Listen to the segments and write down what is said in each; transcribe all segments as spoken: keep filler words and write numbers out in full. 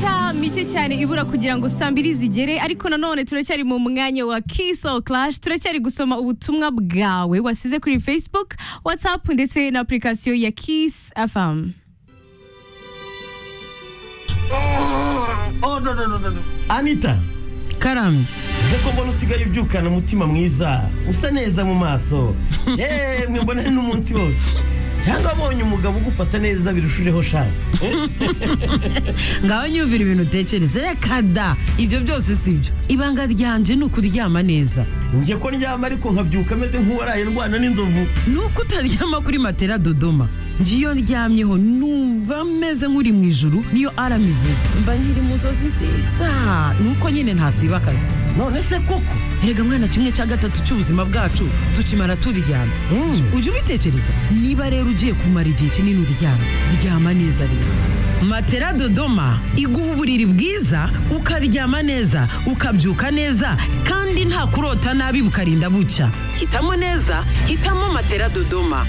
iminota mike cyane ibura kugira ngo saa mbiri zigere, ariko nanone turacyari mu mwanya wa Kiss or Clash. Turacyari gusoma ubutumwa bwawe wasize kuri Facebook, WhatsApp ndetse na application ya Kiss F M. Oh, no, no, no, no. Anita, Karame, zeko mbona usigaye ubyukana umutima mwiza, usa neza mu maso. Eh, mwe mbona n'umunsi wose. Cyangwa abonye umugabo ugufata neza birushijeho sha. ngaho nyumvira ibintu utekereza. Reka da, ibyo byose sibyo. Ibanga ryanje ni ukuryama neza. Ngiye ko ndyama ariko nkabyuka meze nk'uwaraye ndwana n'inzovu. Nuko utaryama kuri matera Dodoma. Ngiyo ndyamyeho numva meze nk'uri mu ijuru, niyo alarm ivuze mba nkiri mu nzozi nziza. Nuko nyine ntasiba akazi. None se koko Erega mwana, kimwe cya gatatu cy'ubuzima bwacu tukimara turyama. Mm. Ujye ubitekereza, niba rero ugiye kumara igihe kinini uryama, ryama neza rero. Matera Dodoma iguha uburiri bwiza, ukaryama neza, ukabyuka neza, kandi nta kurota nabi bukarinda bucya. Hitamo neza, hitamo Matera Dodoma.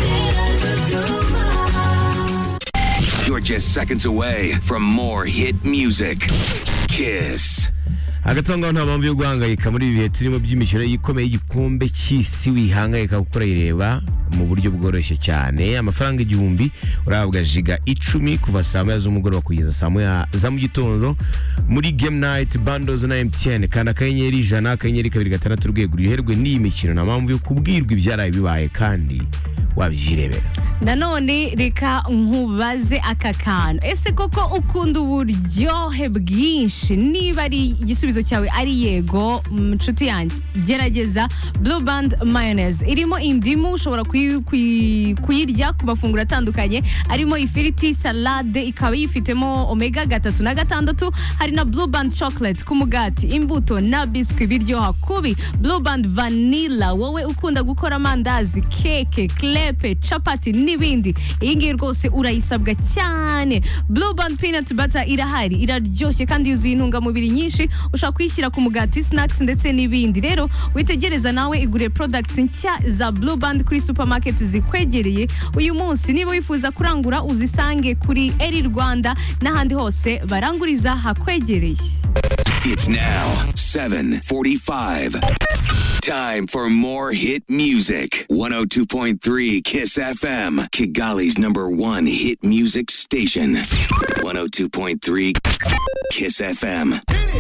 You're just seconds away from more hit music. Kiss. Agatonga nta mpamvu yo guhangayika muri ibi bihe turimo by'imikino ikomeye y'igikombe cy'isi. Wihangayika kuko urayireba mu buryo bworoshye cyane. Amafaranga igihumbi urahabwa jiga icumi kuva saa moya z'umugoroba kugeza saa moya za mu gitondo muri Game Night Bundles na M T N. Kandi akanyenyeri ijana akanyenyeri kabiri gatandatu urwego ruherwe n'iyi mikino. Nta mpamvu yo kubwirwa ibyaraye bibaye kandi wabyirebera. Nanone reka nkubaze aka kantu, ese koko ukunda uburyohe bwinshi? Niba ari igisubizo cyawe ari yego, nshuti yanjye, gerageza Blue Band mayonnaise. Irimo indimu, ushobora kuyi- kuyi- kuyirya ku mafunguro atandukanye, arimo ifiriti, salade, ikaba yifitemo omega gatatu na gatandatu. Hari na Blue Band chocolate ku mugati, imbuto na biscuit biryoha kubi. Blue Band vanilla, wowe ukunda gukora amandazi, keke, crepe, chapati n'ibindi, iyi ngiyi rwose urayisabwa cyane. Blue Band peanut butter irahari, iraryoshye kandi yuzuye intungamubiri nyinshi, ushobora kuyishyira ku mugati, snacks ndetse n'ibindi. Rero witegereza nawe igure products nshya za Blue Band kuri supermarket zikwegereye uyu munsi. Niba wifuza kurangura uzisange kuri Eri Rwanda n'ahandi hose baranguriza hakwegereye. It's now seven forty-five. Time for more hit music. one oh two point three Kiss F M, Kigali's number one hit music station. one oh two point three Kiss F M.